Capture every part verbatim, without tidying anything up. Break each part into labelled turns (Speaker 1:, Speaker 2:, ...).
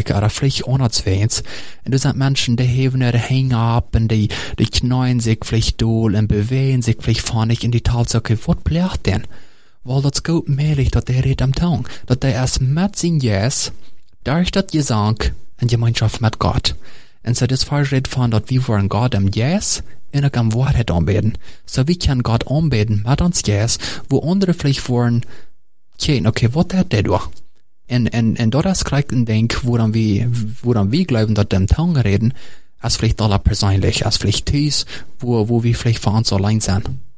Speaker 1: spreken, er vlieg onadsweens. En er zijn mensen die hebben er hang op en die, die knaaien zich vlieg door en bewegen zich vlieg van ik en die taal zeggen, wat blijft denn? Wel, dat is goed mogelijk dat hij redt am tong. Dat hij als met zijn jes, durch dat gezang en gemeenschap met God. En zo is verreed van dat we voor een God am jes en ook am waarheid aanbeden. Zo we kan God aanbeden met ons jes, wo andere vlieg voor een oké, okay, wat heeft hij door? En, en, en dat is gelijk een denk, woran we, woran we geloven dat dem tongen reden, als vielleicht aller persoonlijk, als vielleicht thuis, wo, wo we vielleicht voor ons alleen zijn.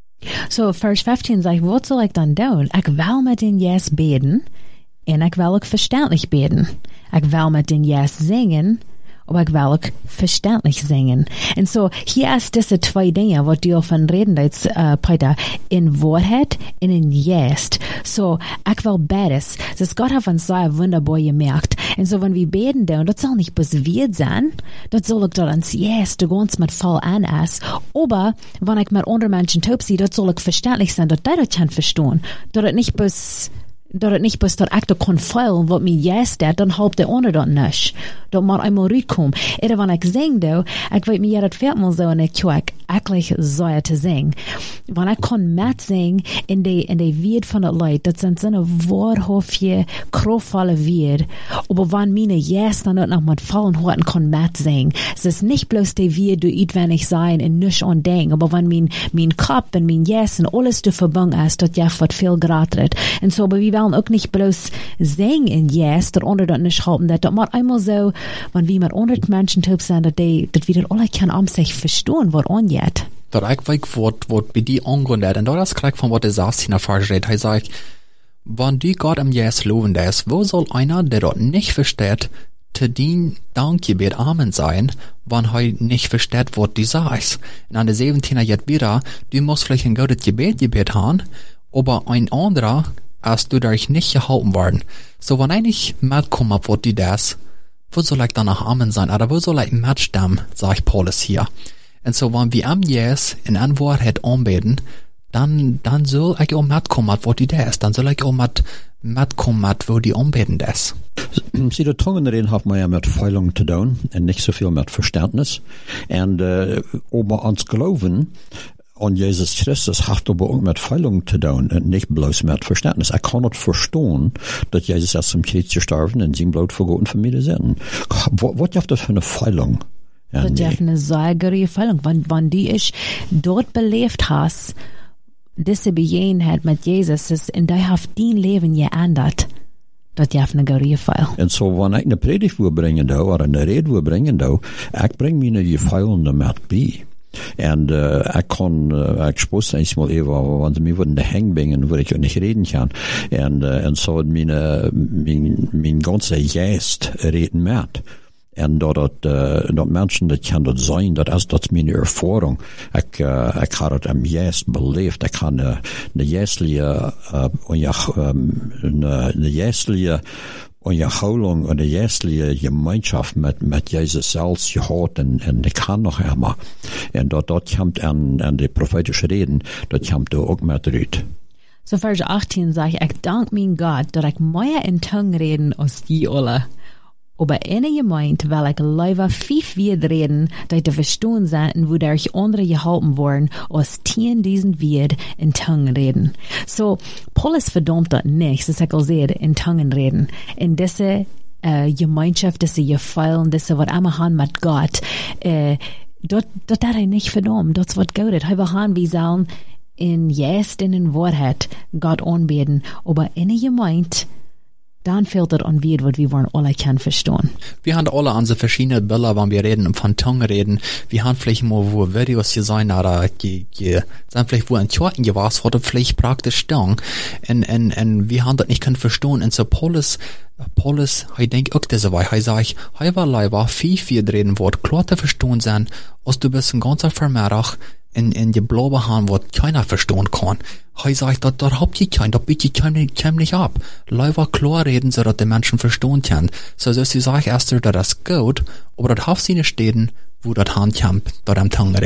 Speaker 2: So, vers fifteen zegt, wat zal ik dan doen? Ik wil met den jes beden, en ik wil ook verstandelijk beden. Ik wil met den jes zingen, aber ik wil ook verstandelijk zingen. En so, hier is deze twee dingen, wat deel van reden dat uh, Peter, in waarheid en in jest. So, ik wil beides. Dus God heeft ons zo wunderbar gemerkt. En so, wenn wir beten doen, dat zal niet bezweerd zijn, dat zal ook dat ons jest de gans met vol aan is. Aber, wenn ik met andere mensen taub zie, dat zal ook verstandelijk zijn, dat die dat kan verstaan. Dat het niet bes dat het niet best dat ik dat kon vuilen wat mij juist deed, dan helpt de ander dat niet. Dat maar eenmaal uitkomen. En wanneer ik zing doe, ik weet me dat veelmaal zo en ik kijk eigenlijk zo te zingen. Wanneer ik kon met zingen in de, in de wierd van het lied, dat zijn zo'n waarhofje, krachtvolle wierd. Maar wanneer mijn juist dan ook nog met vallen hoort en kon met zingen. Het is niet bloos de wierd door uitwendig zijn en niks aan denken, maar wanneer mijn, mijn kop en mijn juist en alles te verbangen is, dat je wat veel grater. En zo, maar we willen ook niet bloos zingen in yes, daaronder dat niet helpen, dat dat maar eenmaal zo, wanneer we met honderd mensen top zijn, dat die, dat we dat alle kan om zich verstaan, wat onjet.
Speaker 1: Dat ik weet wat, wat bij die aangaat, en dat is gelijk van wat hij zegt in de verse. Hij zegt, wanneer die God am yes loven is, wo zal einer, der dat niet versteht, te dien dankgebed amen zijn, wanneer hij niet versteht wat die zegt. En aan de zeventiende jet wieder, du musst vielleicht een gouden gebed gebed haben, aber ein anderer, als du dadurch nicht gehalten worden. So, wenn ich nicht mitkomme, wo du das, wo soll ich dann nach Amen sein? Oder wo soll ich mitstimmen, sagt Paulus hier. Und so, wenn wir am Jes in an Wahrheit anbeten, dann, dann soll ich auch mitkommen, wo du das, dann soll ich auch mit, mitkommen, wo die anbeten das.
Speaker 3: Sie, de tongenreden heeft meer met feilung te doen, en niet zoveel met verstandnis. En, uh, over ons geloven, und Jesus Christus hat aber auch mit Feilung zu tun und nicht bloß mit Verständnis. Er kann nicht verstehen, dass Jesus erst zum Kreuz gestorben und sein Blut für Gott und für mich sind. Was ist das für eine Feilung?
Speaker 2: Ja, das ist eine sehr gute Feilung. Wenn, wenn die ich dort belebt hast, diese Begebenheit mit Jesus ist, und die hat dein Leben geändert. Dat je een goede feil.
Speaker 3: En zo, wanneer ik een predigt wil brengen, of een rede wil brengen, ik breng me een feilende met bij. En uh, ik kon, uh, ik spoest eens mal even, want mij worden de hang brengen, waar ik ook niet reden kan. En, uh, en zo had mijn, uh, mijn, mijn ganze geest reden met. En dat, dat, uh, dat mensen, dat kan dat zijn, dat is, dat is mijn ervaring. Ik, uh, ik had het am geest beleefd. Ik had een, een geestelijke, uh, um, een, een geestelijke onderhouding en de geestelijke gemeenschap met, met Jezus zelfs gehad en, en dat kan nog helemaal. En dat, dat komt aan, aan de profetische reden, dat komt er ook met eruit.
Speaker 2: So vers achttien zegt, ik dank mijn God dat ik meer in tong reden als die alle. Aber in je meint, wil ik liever vijf weer reden, dat te verstaan zijn en wo durch andere geholpen worden, als tien diesen weer in tongen reden. So, Paulus verdammt dat nicht, das ich al zei, in tongen reden. In diese uh, Gemeinschaft, diese Gefeilen, diese wat immer han mit Gott, uh, dat dat hat er nicht verdammt, das wat Gott hat. Hij wil han, wie sollen in Geist und in Wahrheit Gott anbeten, aber in je meint, dann fehlt es an wir, was wir wollen alle können verstehen.
Speaker 1: Wir haben alle unsere verschiedenen Bilder, wenn wir reden, von Tongue reden. Wir haben vielleicht mal, wo Videos hier sein, oder die, die, sind vielleicht, wo ein Tjoten gewasst wurde, vielleicht praktisch Tongue. Und, und, und wir haben das nicht können verstehen. Und so Paulus, Paulus, ich denke auch diese Weise, er sagt, er war leider viel, viel reden, wird klar zu verstehen sein, als du bist ein ganzer Vermehrach, in, in die blaue Hand, was keiner verstehen kann. Er sagt, da, da habt ihr keinen, da bitte ich keinem nicht ab. Leider klar reden, so dass die Menschen verstehen können. So, so sie sagt erst, dass das gut, aber das haft sie nicht stehen, wo das Hand kommt, da am Tongue reden.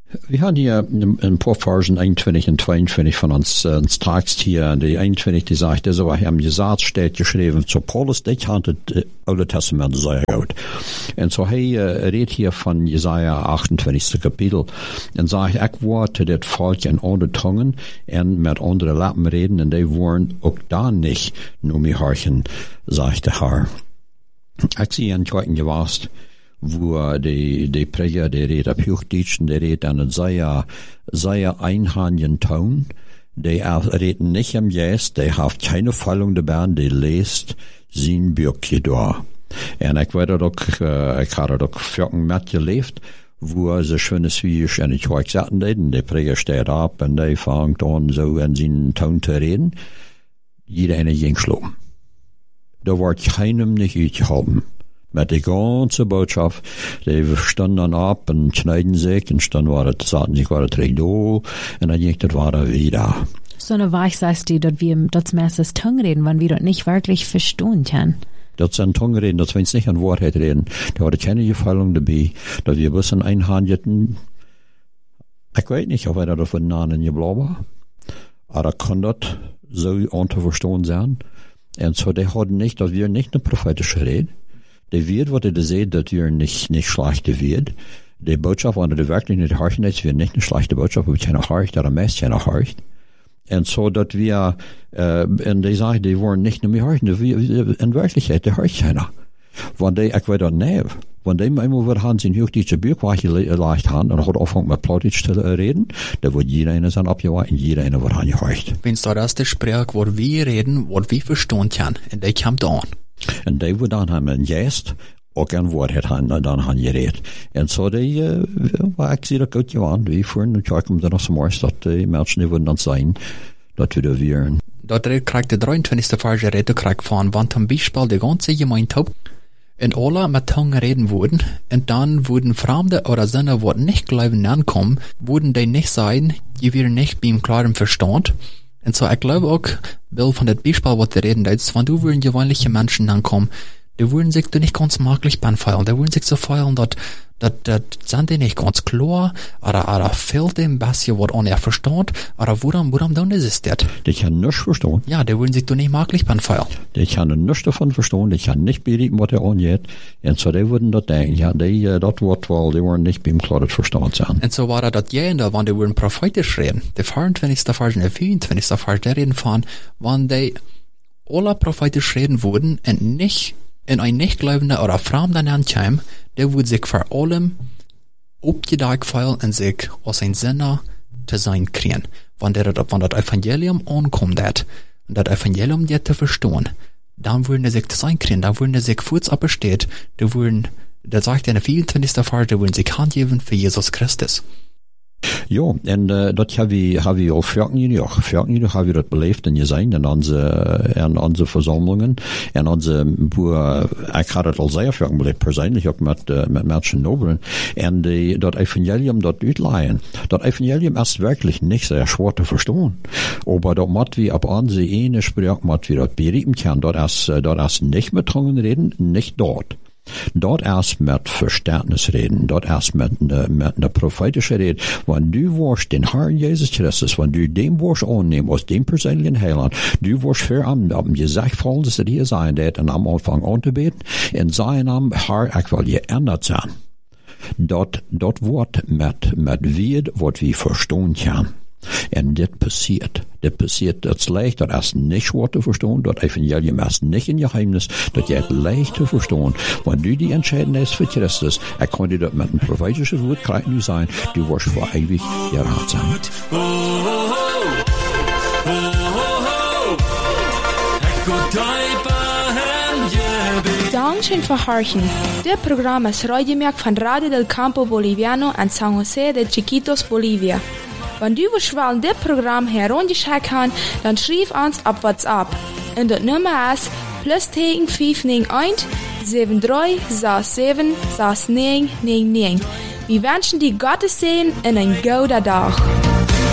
Speaker 3: Wir haben hier ein paar Versen einundzwanzig und zweiundzwanzig von uns, äh, uns Text hier, die einundzwanzig, die sagt, das war hier im Gesetz steht geschrieben, zu Paulus, der kannte das Alte Testament sehr gut. Und so hey, äh, redet hier von Jesaja achtundzwanzigste Kapitel, und sagt, ich wollte das Volk in andere Tongen und mit anderen Lappen reden, und die wollen auch da nicht nur mir horchen, sagt der Herr. Ich sehe einen zweiten gewasst, wo die, die Prediger, die redet auf Hochdeutsch, die redet an sehr, sehr einhandigen Ton, die reden nicht am Jes, die hat keine Fallung dabei, die liest sein Büchchen da. Und ich werde doch, äh, ich habe doch vierten März gelebt, wo sie schönes Wies und ich war gesagt, die Prediger steht ab und die fängt an, so in seinen Ton zu reden. Jeder eine ging schlucken. Da war keinem nicht uitgehalten. Met die ganze Botschaft, die standen dann ab und schneiden sich, und dann war das, sagten sich, war das direkt da, und dann ging das weiter wieder.
Speaker 2: So eine Weich sagst du, dass wir das meistens Tongue reden, wenn wir das nicht wirklich verstehen können.
Speaker 3: Das sind Tongue reden, dass wir uns nicht an Wahrheit reden. Da war keine Gefallung dabei, dass wir ein bisschen einhandelten. Ich weiß nicht, ob er davon nahen geblieben war, aber kann das so unverstanden sein. Und so, die hatten nicht, dass wir nicht eine prophetische Rede. Die wird, was er sagt, dass wir nicht, nicht schlechte wird. Die Botschaft, wenn er wirklich nicht horchen ist, wird nicht eine schlechte Botschaft, aber keiner horcht, oder meist keiner horcht. Und so, dass wir, äh, und die sagen, die wollen nicht nur mehr horchen, in Wirklichkeit, die horcht keiner. Wenn die, ich weiß nicht, wenn die einmal wieder haben, sind hochdeutsche Bücher leicht haben, und hat angefangen mit Plattdeutsch zu reden, da wird jeder eine sein abgewartet, und jeder eine wird angehorcht.
Speaker 1: Wenn es da das der Sprach, wo wir reden, wo wir verstehen können, und der kommt an.
Speaker 3: En die we dan hebben juist ook een woord het han, dan han gereed. En zo die, uh, well, ik zie dat goed gewaan. We voeren, ik kom er nog zo mooi, dat die mensen die willen dan zijn, dat we er weer.
Speaker 1: Dat er krijgt de drieëntwintigste vers gereed krijgt van, want een Beispiel de ganze Gemeinschaft in alle mit Tongue reden wurden, und dann wurden Fremde oder Sinne, die nicht glauben ankommen, wurden die nicht sein, die wir nicht beim klaren Verstand. Und so, ich glaube auch, Bill, von dem Beispiel, was du reden willst, wenn du würden gewöhnliche Menschen ankommen, die würden sich da nicht ganz maglich beifallen, die würden sich so feiern, dass, dass, dass sind die nicht ganz klar, oder, oder fehlt dem bisschen, was an er versteht, oder woran, woran dann ist es das?
Speaker 3: Die kann nichts verstehen.
Speaker 1: Ja, die würden sich da nicht maglich beifallen.
Speaker 3: Die kann nichts davon verstehen, die kann nicht berichten, was er angeht, und so, die würden das denken, ja, die, das Wort, weil die wollen nicht beim klaren Verstand sein.
Speaker 1: Und so war das jene, wenn die würden prophetisch reden, der vierundzwanzigste Vers und der vierundzwanzigste Vers, der reden von, wenn die alle prophetisch reden würden, und nicht in ein Nichtgläubender oder Fremder ankäme, der würde sich vor allem abgedeckt fühlen und sich aus ein Sinner zu sein kriegen. Wenn der, wenn das Evangelium ankommt, dat, und das Evangelium dir zu verstehen, dann würden die sich zu sein kriegen, dann würden die sich kurz abbesteht, die würden, da sagt er in der vierundzwanzigste Vers, die würden sich Hand geben für Jesus Christus.
Speaker 3: Ja, en uh, dat hebben we, hebben we al vijftien jaar. vijftien jaar hebben we dat beleefd en gezien in onze, in onze verzamelingen. En onze boer, ik had het al zeer vaak beleefd, persoonlijk ook met, uh, met mensen nobelen. En die, dat evangelium dat uitleihen. Dat evangelium is werkelijk niet zeer schwer te verstaan. Maar dat moet we op onze ene spraak, moet we dat begrijpen kunnen. Dat is, dat is niet met tongen reden, niet dort. Dort erst mit Verständnis reden, dort erst mit ne, mit ne prophetische Rede. Wenn du wirst den Herrn Jesus Christus, wenn du den wirst annehmen aus dem persönlichen Heiland, du wirst für am, am Gesicht fallen, dass er hier sein wird und am Anfang anzubeten, in seinem Namen, Herr, ich will geändert sein. Dort, dort wird mit, mit wird, was wir verstehen können. Und das passiert. Das passiert, das ist leicht, das ist nicht schwer zu verstehen, das Evangelium ist nicht ein Geheimnis, das ist leicht zu verstehen. Wenn du die Entscheidung hast für Christus, er kann dir das mit einem prophetischen Wort kreisen sein, du wirst vor ewig gerat sein.
Speaker 4: Dankeschön für Horchen. Der Programm ist Radiomerk von Radio del Campo Boliviano en San José de Chiquitos, Bolivia. Wenn du willst, weil das Programm herunterschreiben kann, dann schreib uns auf WhatsApp. Und das Nummer ist plus fünf neun eins sieben drei sechs sieben sechs neun neun neun. Wir wünschen dir Gottes Segen und einen guten Tag.